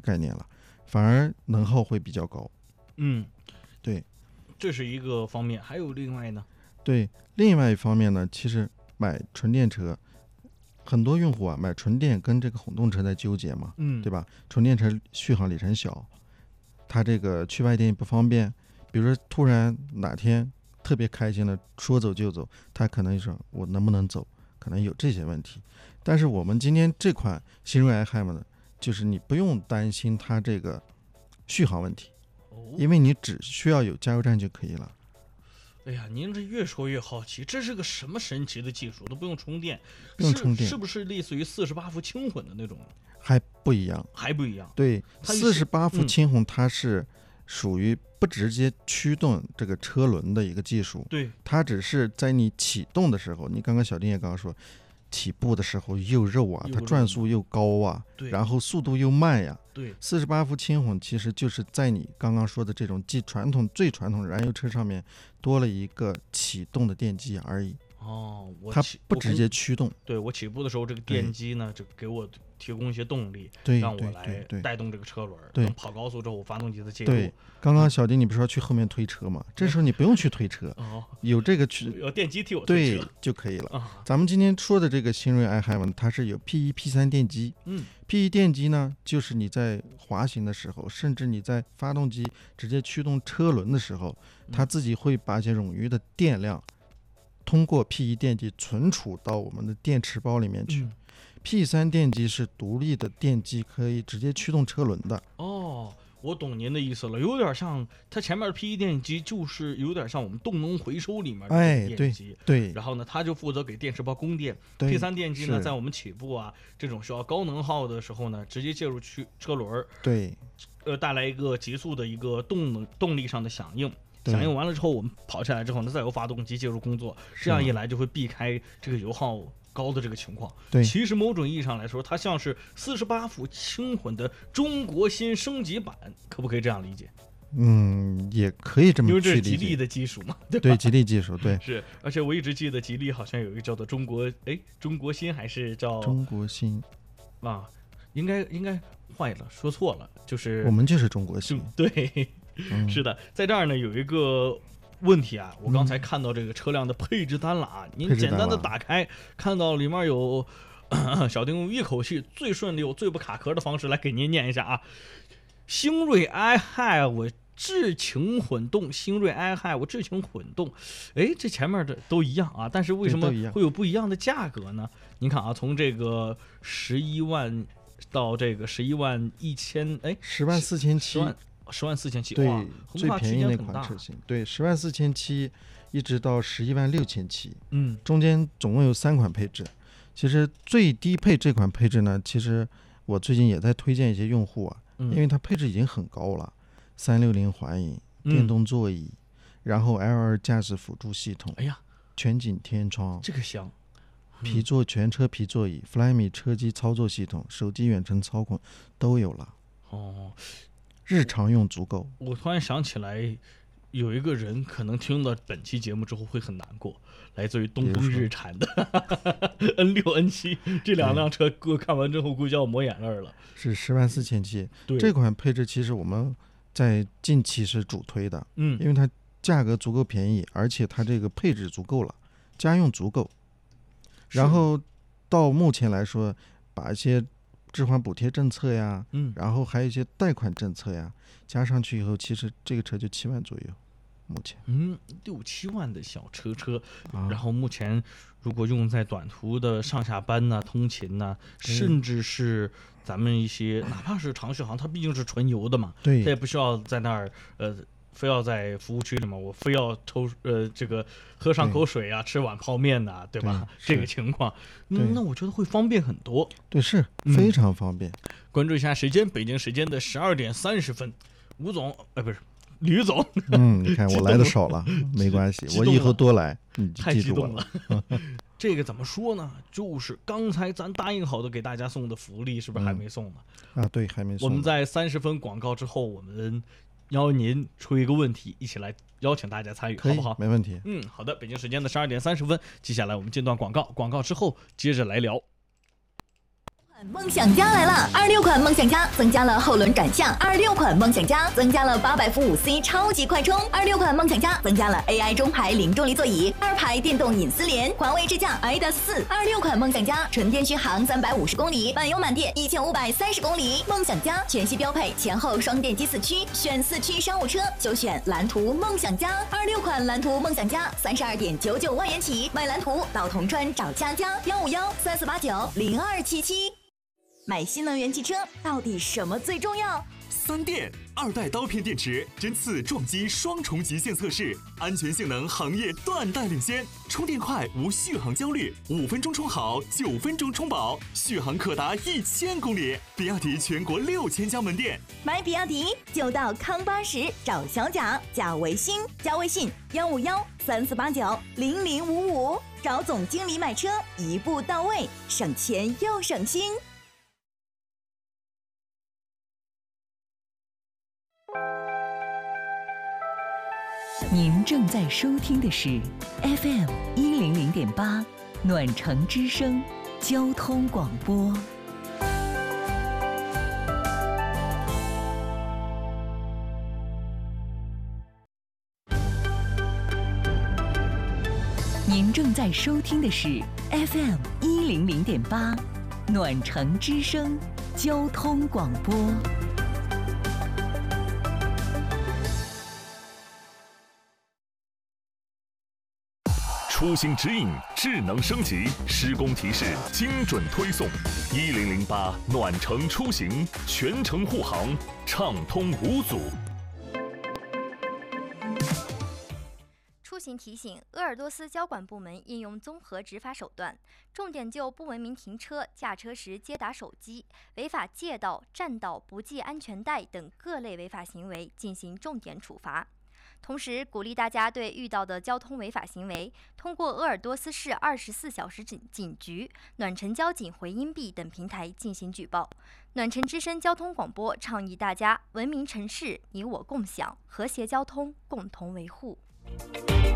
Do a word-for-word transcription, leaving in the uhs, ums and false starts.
概念了，反而能耗会比较高。 嗯， 对， 这是一个方面。还有另外呢？ 对，另外一方面呢，其实买纯电车，很多用户啊买纯电跟这个混动车在纠结嘛， 嗯， 对吧？纯电车续航里程小，它这个去外地不方便，比如说突然哪天特别开心的说走就走，他可能说我能不能走，可能有这些问题。但是我们今天这款新锐 i h i m 呢，就是你不用担心它这个续航问题，因为你只需要有加油站就可以了。 哎呀，您这越说越好奇，这是个什么神奇的技术？都不用充电， 不用充电， 是, 是不是类似于四十八伏轻混的那种？ 还不一样， 还不一样。 对，四十八伏轻混它是属于不直接驱动这个车轮的一个技术， 对， 它只是在你启动的时候，你刚刚小丁也刚刚说，起步的时候又肉啊，它转速又高啊，然后速度又慢呀。 对， 四十八伏轻混其实就是在你刚刚说的这种既传统最传统燃油车上面多了一个启动的电机而已。 哦，我它不直接驱动。 对，我起步的时候，这个电机呢就给我提供一些动力， 对， 让我来带动这个车轮。 对， 等跑高速之后，发动机的介入。 对，刚刚小丁你不是说去后面推车吗？这时候你不用去推车， 哦、 有这个去有电机替我推车对就可以了。 哦、 咱们今天说的这个新锐 i h i m 它是有 P 一 P 三电机。 嗯 ，P 一 电机呢，就是你在滑行的时候，甚至你在发动机直接驱动车轮的时候，它自己会把一些冗余的电量通过 P 一 电机存储到我们的电池包里面去。 嗯、 P 三 电机是独立的电机，可以直接驱动车轮的。 哦，我懂您的意思了，有点像它前面的 P 一 电机，就是有点像我们动能回收里面的电机。 哎、对, 对， 然后呢，它就负责给电池包供电。 P 三 电机呢，在我们起步啊这种需要高能耗的时候呢，直接介入去车轮， 对， 呃，带来一个急速的一个动能动力上的响应。响应完了之后，我们跑下来之后呢，再由发动机介入工作，这样一来就会避开这个油耗高的这个情况。 对， 其实某种意义上来说，它像是四十八伏轻混的中国新升级版，可不可以这样理解？ 嗯，也可以这么去理解， 因为这是吉利的技术嘛，对吧？ 对，吉利技术，对， 是。而且我一直记得吉利好像有一个叫做中国，哎，中国新还是叫中国新啊？应该应该坏了，说错了，就是我们就是中国新， 对。 嗯、 是的，在这儿呢有一个问题啊，我刚才看到这个车辆的配置单了啊，嗯、您简单的打开，看到里面有小丁用一口气最顺溜、最不卡壳的方式来给您念一下啊。星锐 i h i 我智擎混动，星锐 i h i 我智擎混动，哎，这前面的都一样啊，但是为什么会有不一样的价格呢？您看啊，从这个十一万到这个十一万一千，哎， 十万四千七。 十万四千七， 对， 最便宜那款车型，对，十万四千七，一直到十一万六千七， 嗯， 中间总共有三款配置。其实最低配这款配置呢，其实我最近也在推荐一些用户啊， 嗯、 因为它配置已经很高了，三六零环影、电动座椅， 嗯、 然后 L 二 驾驶辅助系统， 哎呀， 全景天窗， 这个香， 皮座全车皮座椅 ，Flyme 车机操作系统，手机远程操控都有了。 哦。 日常用足够。 我突然想起来，有一个人可能听到本期节目之后会很难过，来自于东风日产的 N 六 N 七这两辆车，我看完之后估计要抹眼泪了。 是十万四千七， 对， 这款配置其实我们在近期是主推的， 嗯， 因为它价格足够便宜，而且它这个配置足够了，家用足够。然后到目前来说，把一些置换补贴政策呀， 嗯， 然后还有一些贷款政策呀，加上去以后，其实这个车就七万左右，目前， 嗯，六七万的小车车， 啊、 然后目前如果用在短途的上下班呐、通勤呐，甚至是咱们一些哪怕是长续航，它毕竟是纯油的嘛， 对， 它也不需要在那儿呃。非要在服务区里面，我非要抽呃这个喝上口水啊，吃碗泡面呐、啊，对吧？ 对这个情况，嗯，那我觉得会方便很多。 对，是非常方便。 嗯、关注一下时间，北京时间的十二点三十分，吴总，哎，不是吕总。 嗯，你看我来的少了，没关系，我以后多来。你太激动了。 了这个怎么说呢？就是刚才咱答应好的给大家送的福利，是不是还没送呢？ 嗯、啊，对，还没送。 我们在三十分广告之后，我们。邀您出一个问题，一起来邀请大家参与，好不好？ 没问题。 嗯，好的。北京时间的十二点三十分，接下来我们进段广告，广告之后接着来聊。 梦想家来了！二六款梦想家增加了后轮转向，二六款梦想家增加了八百伏五 C 超级快充，二六款梦想家增加了 A I 中排零重力座椅，二排电动隐私联，华为智驾 i 达四。二六款梦想家纯电续航三百五十公里，满油满电一千五百三十公里。梦想家全系标配前后双电机四驱，选四驱商务车就选蓝图梦想家。二六款蓝图梦想家三十二点九九万元起，买蓝图到铜川找佳佳，幺五幺三四八九零二七七。买新能源汽车到底什么最重要？ 三电二代刀片电池针刺撞击双重极限测试，安全性能行业断代领先，充电快无续航焦虑，五分钟充好，九分钟充饱，续航可达一千公里。比亚迪全国六千家门店， 买比亚迪就到康巴什找小贾，加微信，加微信幺五幺三四八九零零五五，找总经理买车，一步到位，省钱又省心。 您正在收听的是 F M 一零零点八暖城之声交通广播。您正在收听的是 F M 一零零点八暖城之声交通广播。 出行指引智能升级，施工提示精准推送。一零零八暖城出行，全程护航，畅通无阻。 出行提醒：鄂尔多斯交管部门应用综合执法手段，重点就不文明停车、驾车时接打手机、违法借道、占道、不系安全带等各类违法行为进行重点处罚。同时，鼓励大家对遇到的交通违法行为，通过鄂尔多斯市二十四小时警警局、暖城交警回音壁等平台进行举报。暖城之声交通广播倡议大家文明城市，你我共享，和谐交通共同维护。